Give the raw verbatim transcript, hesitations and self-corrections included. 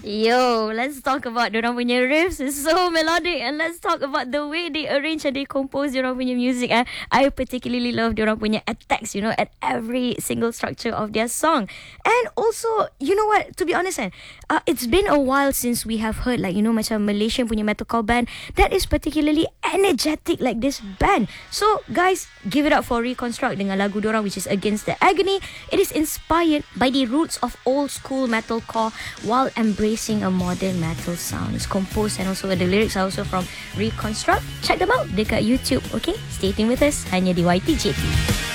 Yo, let's talk about diorang punya riffs. It's so melodic. And let's talk about the way they arrange and they compose diorang punya music. Eh. I particularly love diorang punya attacks, you know, at every single structure of their song. And also, you know what, to be honest, eh, uh, it's been a while since we have heard like, you know, macam Malaysian punya metalcore band that is particularly energetic like this band. So, guys, give it up for Reconstruct dengan lagu diorang which is Against the Agony. It is inspired by the roots of old school metalcore while embracing a modern metal sound. It's composed and also the lyrics are also from Reconstruct. Check them out dekat YouTube, okay? Stay tuned with us hanya di Y T J T.